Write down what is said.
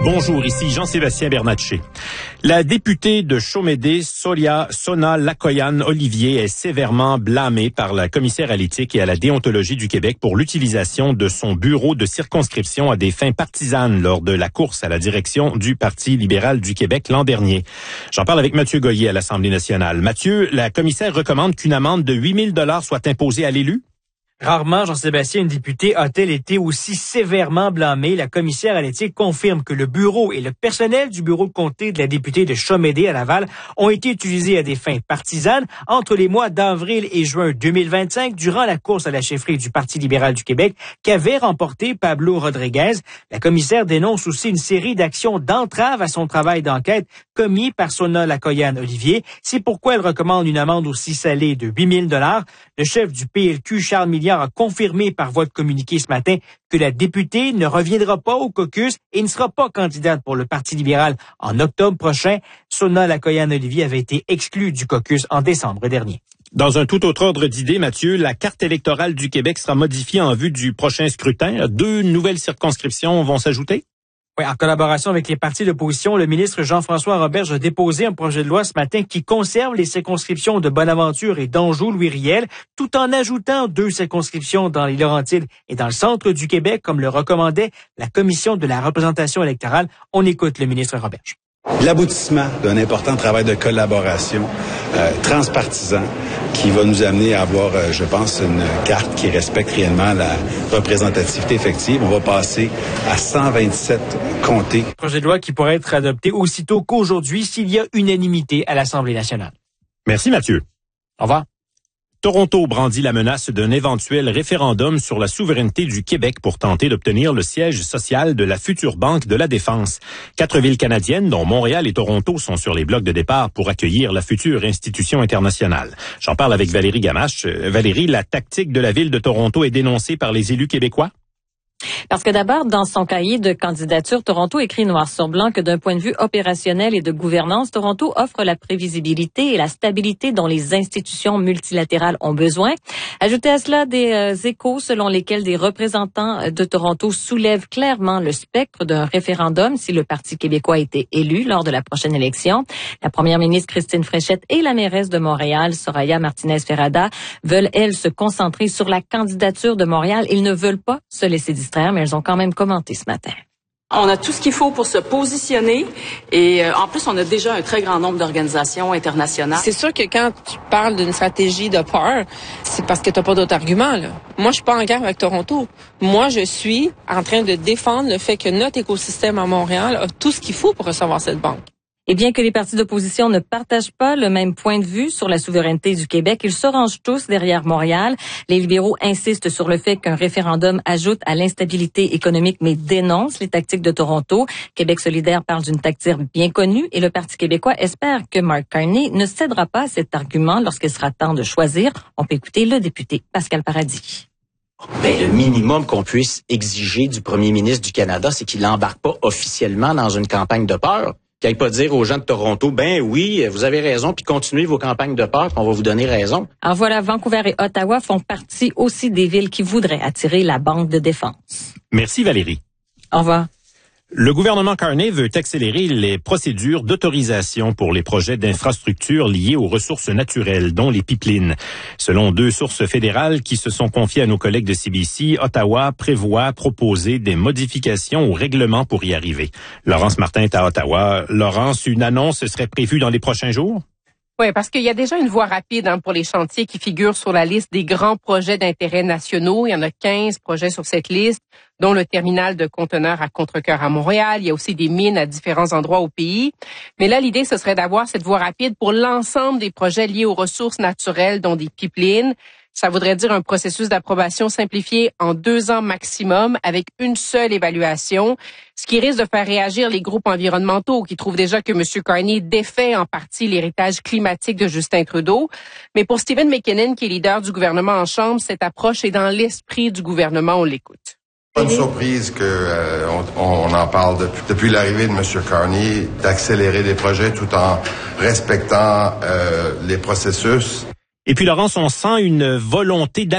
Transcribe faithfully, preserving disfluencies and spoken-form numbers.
Bonjour, ici Jean-Sébastien Bernatchez. La députée de Chaumédé, Solia Sona Lakoyan Olivier, est sévèrement blâmée par la commissaire à l'éthique et à la déontologie du Québec pour l'utilisation de son bureau de circonscription à des fins partisanes lors de la course à la direction du Parti libéral du Québec l'an dernier. J'en parle avec Mathieu Goyer à l'Assemblée nationale. Mathieu, la commissaire recommande qu'une amende de huit mille dollars soit imposée à l'élu? Rarement, Jean-Sébastien, une députée a-t-elle été aussi sévèrement blâmée. La commissaire à l'éthique confirme que le bureau et le personnel du bureau de comté de la députée de Chaumédé à Laval ont été utilisés à des fins partisanes entre les mois d'avril et juin deux mille vingt-cinq durant la course à la chefferie du Parti libéral du Québec qu'avait remporté Pablo Rodriguez. La commissaire dénonce aussi une série d'actions d'entrave à son travail d'enquête commis par Sona Lakoyan Olivier. C'est pourquoi elle recommande une amende aussi salée de huit mille dollars. Le chef du P L Q, Charles Milliard, a confirmé par voie de communiqué ce matin que la députée ne reviendra pas au caucus et ne sera pas candidate pour le Parti libéral en octobre prochain. Sona Lakoyan Olivier avait été exclue du caucus en décembre dernier. Dans un tout autre ordre d'idée, Mathieu, la carte électorale du Québec sera modifiée en vue du prochain scrutin. Deux nouvelles circonscriptions vont s'ajouter? Oui, en collaboration avec les partis d'opposition, le ministre Jean-François Roberge a déposé un projet de loi ce matin qui conserve les circonscriptions de Bonaventure et d'Anjou-Louis-Riel, tout en ajoutant deux circonscriptions dans les Laurentides et dans le centre du Québec, comme le recommandait la Commission de la représentation électorale. On écoute le ministre Roberge. L'aboutissement d'un important travail de collaboration euh, transpartisan qui va nous amener à avoir, euh, je pense, une carte qui respecte réellement la représentativité effective. On va passer à cent vingt-sept comtés. Projet de loi qui pourrait être adopté aussitôt qu'aujourd'hui s'il y a unanimité à l'Assemblée nationale. Merci Mathieu. Au revoir. Toronto brandit la menace d'un éventuel référendum sur la souveraineté du Québec pour tenter d'obtenir le siège social de la future Banque de la Défense. Quatre villes canadiennes, dont Montréal et Toronto, sont sur les blocs de départ pour accueillir la future institution internationale. J'en parle avec Valérie Gamache. Euh, Valérie, la tactique de la ville de Toronto est dénoncée par les élus québécois? Parce que d'abord, dans son cahier de candidature, Toronto écrit noir sur blanc que d'un point de vue opérationnel et de gouvernance, Toronto offre la prévisibilité et la stabilité dont les institutions multilatérales ont besoin. Ajoutez à cela des euh, échos selon lesquels des représentants de Toronto soulèvent clairement le spectre d'un référendum si le Parti québécois était élu lors de la prochaine élection. La première ministre Christine Fréchette et la mairesse de Montréal, Soraya Martinez-Ferrada, veulent, elles, se concentrer sur la candidature de Montréal. Ils ne veulent pas se laisser distraire, mais elles ont quand même commenté ce matin. On a tout ce qu'il faut pour se positionner et euh, en plus, on a déjà un très grand nombre d'organisations internationales. C'est sûr que quand tu parles d'une stratégie de peur, c'est parce que tu n'as pas d'autres arguments. Là. Moi, je suis pas en guerre avec Toronto. Moi, je suis en train de défendre le fait que notre écosystème à Montréal a tout ce qu'il faut pour recevoir cette banque. Et bien que les partis d'opposition ne partagent pas le même point de vue sur la souveraineté du Québec, ils se rangent tous derrière Montréal. Les libéraux insistent sur le fait qu'un référendum ajoute à l'instabilité économique, mais dénoncent les tactiques de Toronto. Québec solidaire parle d'une tactique bien connue et le Parti québécois espère que Mark Carney ne cédera pas à cet argument lorsqu'il sera temps de choisir. On peut écouter le député Pascal Paradis. Ben, le minimum qu'on puisse exiger du premier ministre du Canada, c'est qu'il n'embarque pas officiellement dans une campagne de peur. Qu'il n'aille pas dire aux gens de Toronto, ben oui, vous avez raison, puis continuez vos campagnes de peur, puis on va vous donner raison. Alors voilà, Vancouver et Ottawa font partie aussi des villes qui voudraient attirer la Banque de défense. Merci Valérie. Au revoir. Le gouvernement Carney veut accélérer les procédures d'autorisation pour les projets d'infrastructures liés aux ressources naturelles, dont les pipelines. Selon deux sources fédérales qui se sont confiées à nos collègues de C B C, Ottawa prévoit proposer des modifications au règlement pour y arriver. Laurence Martin est à Ottawa. Laurence, une annonce serait prévue dans les prochains jours? Oui, parce qu'il y a déjà une voie rapide hein, pour les chantiers qui figurent sur la liste des grands projets d'intérêt nationaux. Il y en a quinze projets sur cette liste, dont le terminal de conteneurs à Contrecœur à Montréal. Il y a aussi des mines à différents endroits au pays. Mais là, l'idée, ce serait d'avoir cette voie rapide pour l'ensemble des projets liés aux ressources naturelles, dont des pipelines. Ça voudrait dire un processus d'approbation simplifié en deux ans maximum avec une seule évaluation, ce qui risque de faire réagir les groupes environnementaux qui trouvent déjà que M. Carney défait en partie l'héritage climatique de Justin Trudeau. Mais pour Stephen McKinnon, qui est leader du gouvernement en Chambre, cette approche est dans l'esprit du gouvernement. On l'écoute. Pas une surprise qu'on euh, on en parle depuis, depuis l'arrivée de M. Carney, d'accélérer les projets tout en respectant euh, les processus. Et puis, Laurence, on sent une volonté